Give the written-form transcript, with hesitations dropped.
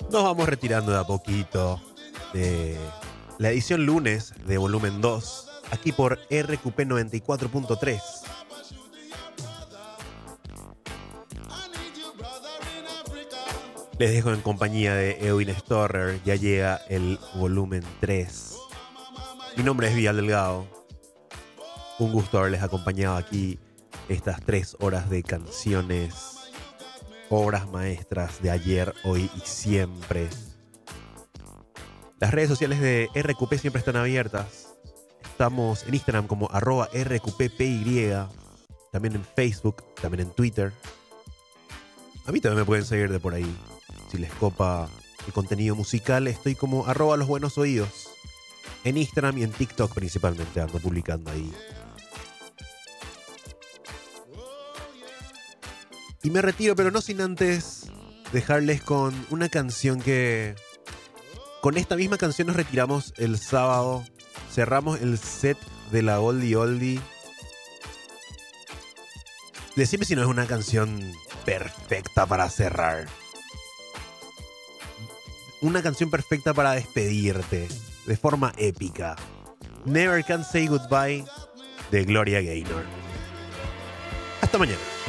Nos vamos retirando de a poquito de la edición lunes de volumen 2, aquí por RQP 94.3. Les dejo en compañía de Edwin Storrer, ya llega el volumen 3. Mi nombre es Vidal Delgado. Un gusto haberles acompañado aquí estas 3 horas de canciones, obras maestras de ayer, hoy y siempre. Las redes sociales de RQP siempre están abiertas. Estamos en Instagram como @RQPPY, también en Facebook, también en Twitter. A mí también me pueden seguir de por ahí. Si les copa el contenido musical, estoy como @losbuenosoídos. En Instagram y en TikTok principalmente ando publicando ahí. Y me retiro, pero no sin antes dejarles con una canción que... Con esta misma canción nos retiramos el sábado. Cerramos el set de la Oldie Oldie. Decime si no es una canción perfecta para cerrar. Una canción perfecta para despedirte de forma épica. Never Can Say Goodbye de Gloria Gaynor. Hasta mañana.